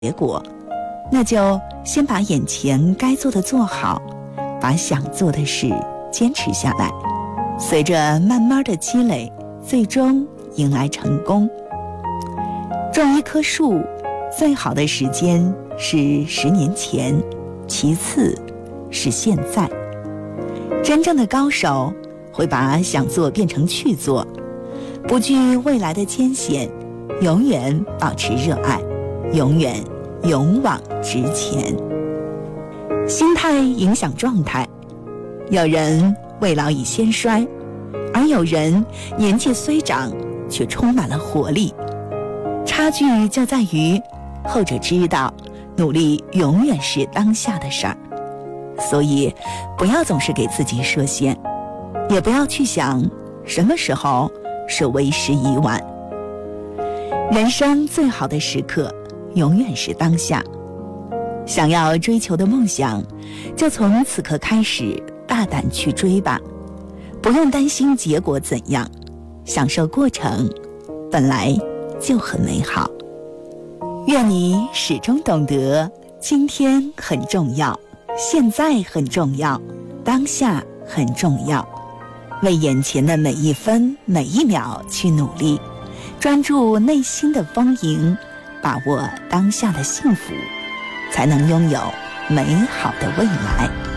结果，那就先把眼前该做的做好，把想做的事坚持下来，随着慢慢的积累，最终迎来成功。种一棵树，最好的时间是10年前，其次是现在。真正的高手会把想做变成去做，不惧未来的艰险，永远保持热爱，永远勇往直前。心态影响状态，有人未老已先衰，而有人年纪虽长，却充满了活力。差距就在于后者知道努力永远是当下的事儿，所以不要总是给自己设限，也不要去想什么时候是为时已晚。人生最好的时刻永远是当下，想要追求的梦想，就从此刻开始大胆去追吧，不用担心结果怎样，享受过程本来就很美好。愿你始终懂得，今天很重要，现在很重要，当下很重要，为眼前的每一分每一秒去努力，专注内心的丰盈，把握当下的幸福，才能拥有美好的未来。